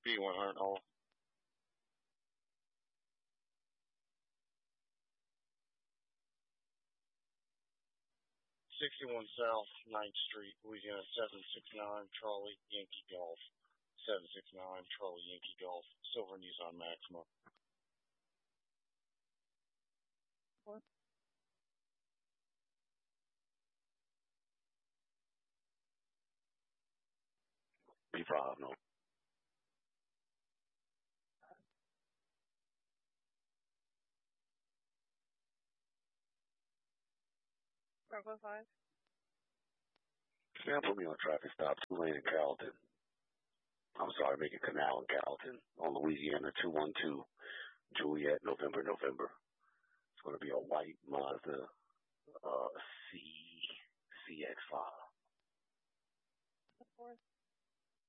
B100 Hall. 61 South 9th Street, Louisiana 769 Charlie Yankee Golf. 769 Charlie Yankee Golf. Silver Nissan Maxima. What? B5, no. Bravo 5. Yeah, put me on traffic stop, Tulane and Carrollton. I'm sorry, make it Canal and Carrollton on Louisiana 212, Juliet, November. It's going to be a white Mazda CX-5. The 4th.